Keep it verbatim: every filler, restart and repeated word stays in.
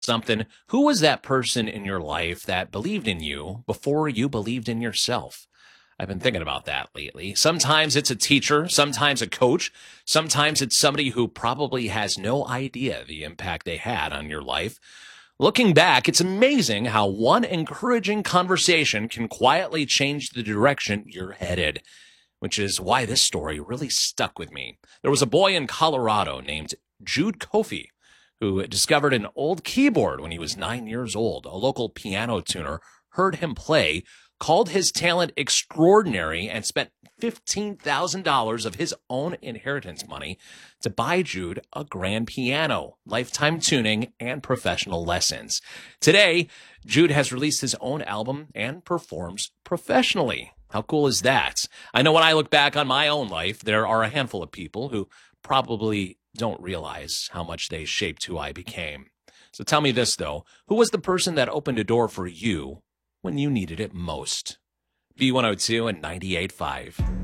something, who was that person in your life that believed in you before you believed in yourself? I've been thinking about that lately. Sometimes it's a teacher, sometimes a coach, sometimes it's somebody who probably has no idea the impact they had on your life. Looking back, it's amazing how one encouraging conversation can quietly change the direction you're headed, which is why this story really stuck with me. There was a boy in Colorado named Jude Kofi who discovered an old keyboard when he was nine years old. A local piano tuner heard him play, called his talent extraordinary, and spent fifteen thousand dollars of his own inheritance money to buy Jude a grand piano, lifetime tuning, and professional lessons. Today, Jude has released his own album and performs professionally. How cool is that? I know when I look back on my own life, there are a handful of people who probably don't realize how much they shaped who I became. So tell me this, though. Who was the person that opened a door for you when you needed it most? B one oh two and ninety-eight point five.